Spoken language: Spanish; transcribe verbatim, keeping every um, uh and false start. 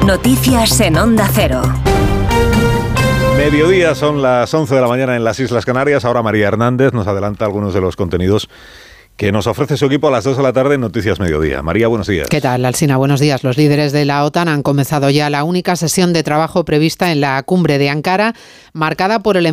Noticias en Onda Cero. Mediodía, son las once de la mañana en las Islas Canarias. Ahora María Hernández nos adelanta algunos de los contenidos que nos ofrece su equipo a las dos de la tarde en Noticias Mediodía. María, buenos días. ¿Qué tal, Alsina? Buenos días. Los líderes de la OTAN han comenzado ya la única sesión de trabajo prevista en la cumbre de Ankara, marcada por el